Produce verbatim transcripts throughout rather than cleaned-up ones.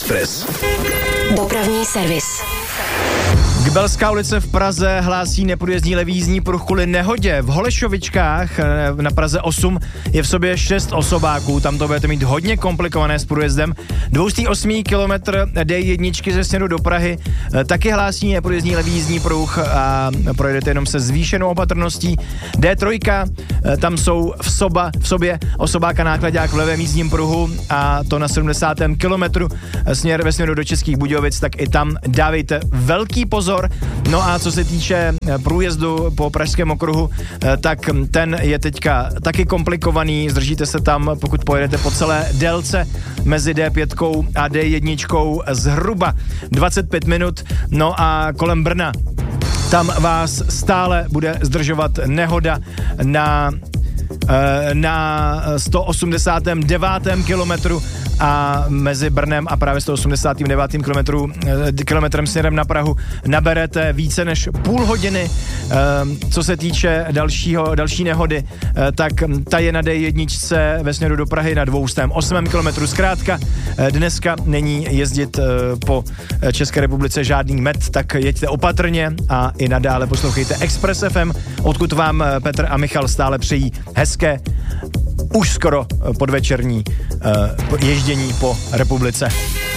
Express. Dopravní servis. Gbelská ulice v Praze hlásí neprůjezdný levý jízdní pruh kvůli nehodě. V Holešovičkách na Praze osm je v sobě šest osobáků, tam to budete mít hodně komplikované s průjezdem. dvě stě osm kilometr D jedna ze směru do Prahy taky hlásí neprůjezdný levý jízdní pruh a projedete jenom se zvýšenou opatrností. D tři, tam jsou v, soba, v sobě osobáka nákladák v levém jízdním pruhu a to na sedmdesátém kilometru směr, ve směru do Českých Budějovic, tak i tam dávejte velký pozor. No a co se týče průjezdu po Pražském okruhu, tak ten je teďka taky komplikovaný, zdržíte se tam, pokud pojedete po celé délce mezi D pět a D jedna zhruba dvacet pět minut, no a kolem Brna tam vás stále bude zdržovat nehoda na na sto osmdesátém devátém kilometru a mezi Brnem a právě sto osmdesátým devátým kilometru, kilometrem směrem na Prahu naberete více než půl hodiny. Co se týče dalšího, další nehody, tak ta je na D jedna ve směru do Prahy na dvě stě osm kilometrů. Zkrátka dneska není jezdit po České republice žádný med, tak jeďte opatrně a i nadále poslouchejte Express F M, odkud vám Petr a Michal stále přejí hezké, už skoro podvečerní uh, ježdění po republice.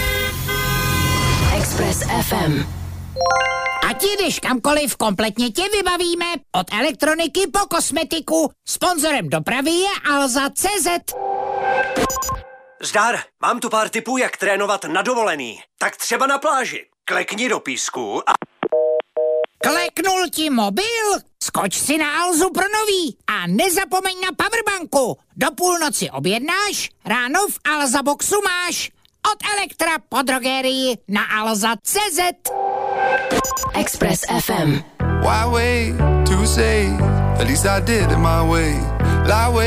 Express F M. Ať jdeš kamkoliv, kompletně tě vybavíme. Od elektroniky po kosmetiku. Sponzorem dopravy je Alza tečka cé zet. Zdar, mám tu pár tipů, jak trénovat na dovolený. Tak třeba na pláži. Klekni do písku a... Kleknul ti mobil? Skoč si na Alzu pro nový a nezapomeň na powerbanku. Do půlnoci objednáš, ráno v Alza Boxu máš. Od Elektra po drogerii na alza tečka cé zet. Express F M. Why wait to say? At least I did it my way. Lie